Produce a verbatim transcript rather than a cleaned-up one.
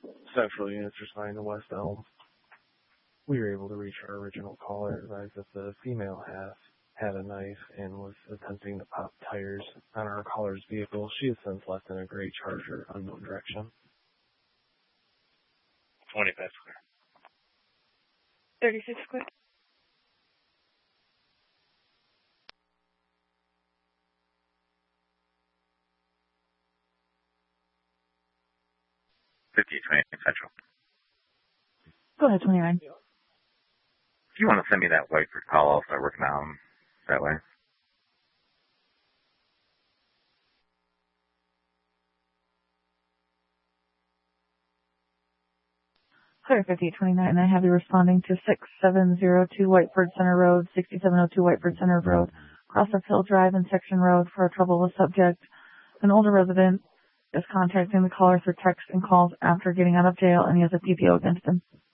Central units responding to West Elm. We were able to reach our original caller, advised that the female half had a knife and was attempting to pop tires on our caller's vehicle. She has since left in a gray Charger, unknown direction. twenty-five square. thirty-six square. fifty-eight twenty-nine Central. Go ahead, twenty-nine. If you want to send me that Whiteford call, I'll start working on that way. Clear fifty-eight twenty-nine, I have you responding to six seven zero two Whiteford Center Road, sixty-seven oh two Whiteford Center Road, Crossup Hill Drive and Section Road for a troubled subject. An older resident is contacting the caller through text and calls after getting out of jail, and he has a P P O against him.